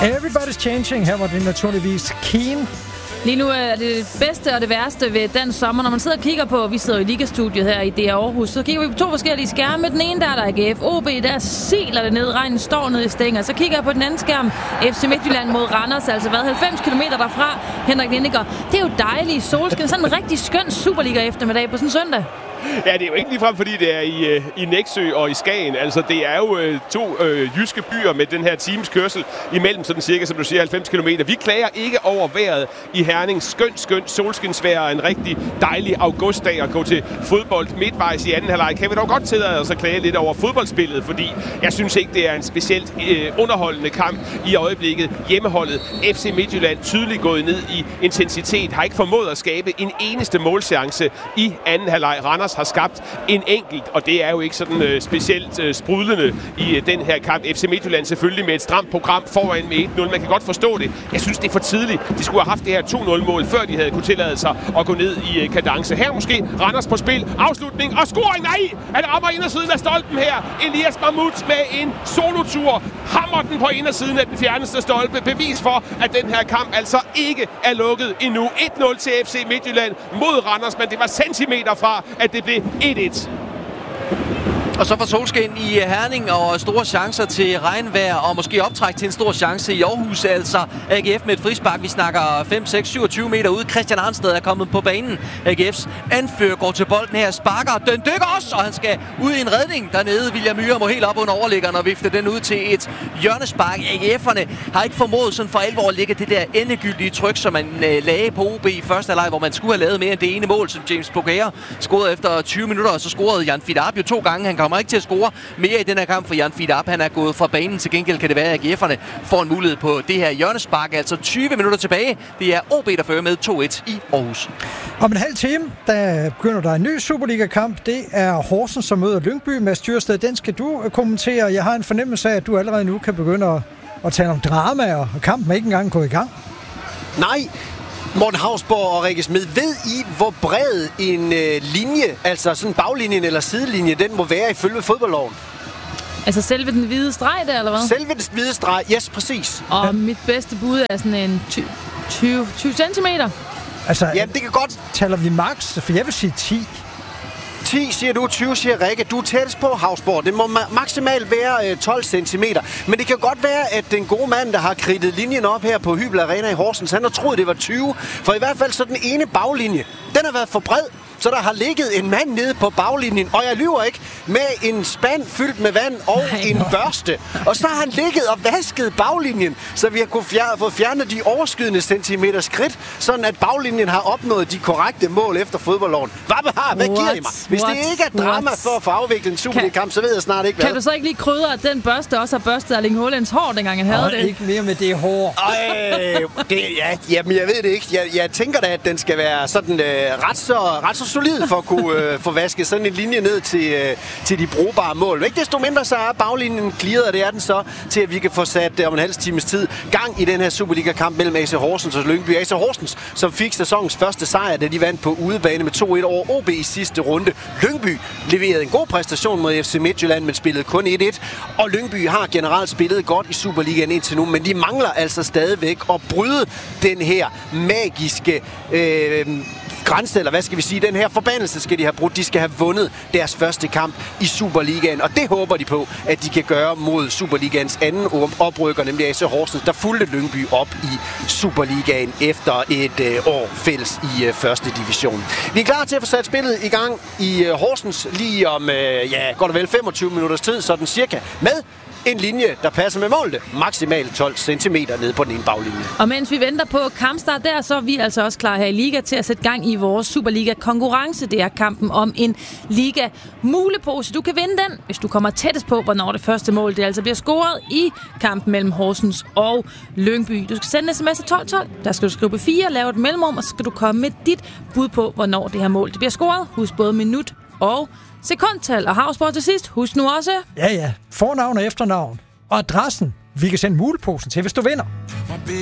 Everybody's Changing. Her var det naturligvis Keen. Lige nu er det bedste og det værste ved den sommer, når man sidder og kigger på, vi sidder i Ligastudiet her i DR Aarhus, så kigger vi på 2 forskellige skærme. Den ene der er AGF, OB, der siler det ned, regnen står nede i stænger. Så kigger jeg på den anden skærm, FC Midtjylland mod Randers, altså 90 km derfra, Henrik Lindegaard. Det er jo dejligt solskin, sådan en rigtig skøn Superliga eftermiddag på sådan en søndag. Ja, det er jo ikke ligefrem, fordi det er i Nexø og i Skagen. Altså, det er jo 2 jyske byer med den her times kørsel imellem, sådan cirka, som du siger, 90 km. Vi klager ikke over vejret i Herning. Skønt solskinsvejr og en rigtig dejlig augustdag at gå til fodbold midtvejs i anden halvleg. Kan vi dog godt tillade os at klage lidt over fodboldspillet, fordi jeg synes ikke, det er en specielt underholdende kamp i øjeblikket. Hjemmeholdet FC Midtjylland tydeligt gået ned i intensitet, har ikke formået at skabe en eneste målchance i anden halvleg. Randers har skabt en enkelt, og det er jo ikke sådan specielt sprudlende i den her kamp. FC Midtjylland selvfølgelig med et stramt program foran med 1-0. Man kan godt forstå det. Jeg synes, det er for tidligt. De skulle have haft det her 2-0-mål, før de havde kunne tillade sig at gå ned i kadence. Her måske Randers på spil. Afslutning og scoring. Nej! Han rammer indersiden af stolpen her. Elias Mahmoud med en solotur. Hammer den på indersiden af den fjerneste stolpe. Bevis for, at den her kamp altså ikke er lukket endnu. 1-0 til FC Midtjylland mod Randers, men det var centimeter fra, at det blev 1-1. Og så får solskin i Herning og store chancer til regnvejr og måske optræk til en stor chance i Aarhus. Altså AGF med et frispark. Vi snakker 5, 6, 27 meter ude. Christian Arnsted er kommet på banen. AGF's anfører går til bolden her, sparker. Den dykker også, og han skal ud i en redning dernede. William Myhre må helt op under overliggeren og vifte den ud til et hjørnespark. AGF'erne har ikke formået sådan for alvor at lægge det der endegyldige tryk, som man lagde på OB i første halvleg, hvor man skulle have lavet mere end det ene mål, som James Boukaya scorede efter 20 minutter. Og så scorede Jan Fidab jo 2 gange. Han kommer ikke til at score mere i den her kamp, for Jan Fidab, han er gået fra banen. Til gengæld kan det være, at AGF'erne får en mulighed på det her hjørnespark. Altså 20 minutter tilbage. Det er OB, der fører med 2-1 i Aarhus. Om en halv time, der begynder der en ny Superliga-kamp. Det er Horsens, som møder Lyngby. Mads Dyrstad, den skal du kommentere. Jeg har en fornemmelse af, at du allerede nu kan begynde at tale om drama, og kampen er ikke engang gået i gang. Nej, Morten Hausborg og Rikke Smed, ved I, hvor bred en linje, altså sådan baglinjen eller sidelinje, den må være ifølge fodboldloven? Altså selve den hvide streg der, eller hvad? Selve den hvide streg, yes, præcis. Og mit bedste bud er sådan en 20 centimeter. Altså, jamen, det kan godt. Taler vi max? For jeg vil sige 10. 10 siger du, 20 siger Rikke. Du er tættest på, Hausborg. Det må maksimalt være 12 cm. Men det kan godt være, at den gode mand, der har kridtet linjen op her på Hybel Arena i Horsens, han har troet, det var 20. For i hvert fald så den ene baglinje, den har været for bred. Så der har ligget en mand nede på baglinjen, og jeg lyver ikke, med en spand fyldt med vand og en børste. Og så har han ligget og vasket baglinjen, så vi har kunnet få fjernet de overskydende centimeter skridt, sådan at baglinjen har opnået de korrekte mål efter fodboldloven. Hvad giver I mig? Hvis det ikke er drama for at få afviklet en Superliga-kamp, så ved jeg snart ikke, hvad. Kan du så ikke lige krydre, at den børste også har børstet Erling Haalands hår, dengang han havde det? Ikke mere med det hår. Jamen, jeg ved det ikke. Jeg tænker da, at den skal være sådan ret så solid for at kunne få vasket sådan en linje ned til de brugbare mål. Ikke desto mindre, så er baglinjen clearet, og det er den så, til at vi kan få sat om en halv times tid gang i den her Superliga-kamp mellem AC Horsens og Lyngby. AC Horsens, som fik sæsonens første sejr, da de vandt på udebane med 2-1 over OB i sidste runde. Lyngby leverede en god præstation mod FC Midtjylland, men spillede kun 1-1. Og Lyngby har generelt spillet godt i Superligaen indtil nu, men de mangler altså stadigvæk at bryde den her magiske grænse, eller hvad skal vi sige, den her forbandelse skal de have brudt. De skal have vundet deres første kamp i Superligaen, og det håber de på, at de kan gøre mod Superligaens anden oprykker, nemlig AC Horsens, der fulgte Lyngby op i Superligaen efter et år fælles i første division. Vi er klar til at få sat spillet i gang i Horsens lige om, godt og vel 25 minutters tid, sådan cirka, med en linje, der passer med målet. Maksimalt 12 cm nede på den ene baglinje. Og mens vi venter på kampstart der, så er vi altså også klar her i Liga til at sætte gang i vores Superliga-konkurrence. Det er kampen om en Liga-mulepose. Du kan vinde den, hvis du kommer tættest på, hvornår det første mål det altså bliver scoret i kampen mellem Horsens og Lyngby. Du skal sende en sms til 1212. Der skal du skrive på 4, lave et mellemrum, og så skal du komme med dit bud på, hvornår det her mål det bliver scoret. Husk både minut og sekundtal. Og Hausborg til sidst. Husk nu også. Ja. Fornavn og efternavn. Og adressen, vi kan sende muleposen til, hvis du vinder.